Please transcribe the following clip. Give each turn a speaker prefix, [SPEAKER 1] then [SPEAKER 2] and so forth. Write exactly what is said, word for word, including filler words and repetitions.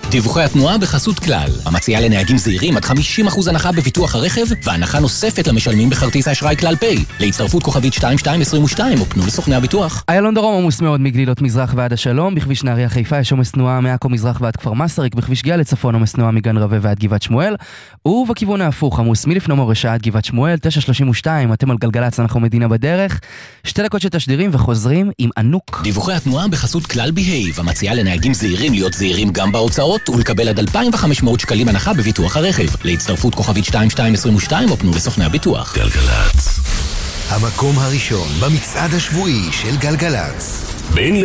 [SPEAKER 1] דיווחי התנועה בחסות כלל, המציעה לנהגים זהירים עד חמישים אחוז הנחה בביטוח הרכב, והנחה נוספת למשלמים בכרטיס האשראי כלל פיי. להצטרפות כוכבית שתיים שתיים עשרים ושתיים, או פנו לסוכני הביטוח.
[SPEAKER 2] איילון דרום עמוס מאוד מגלילות מזרח ועד השלום, בכביש נהריה חיפה יש עומס תנועה מעכו מזרח ועד כפר מסריק, בכביש גאה לצפון עומס תנועה מגן רווה ועד גבעת שמואל, ובכיוון ההפוך עמוס מלפני מורשה עד גבעת שמואל. תשע שלושים ושתיים, אתם על גלגלצ, אנחנו מדינה בדרך. שתי דקות של תשדירים וחוזרים עם ענוק.
[SPEAKER 1] דיווחי התנועה בחסות כלל בהייב, המציעה לנהגים זהירים להיות זהירים גם בהוצאות ולקבל עד אלפיים וחמש מאות שקלים הנחה בביטוח הרכב. להצטרפות כוכבית שתיים שתיים עשרים ושתיים, או פנו לסוכני הביטוח.
[SPEAKER 3] גלגלצ, המקום הראשון במצעד השבועי של גלגלצ. בין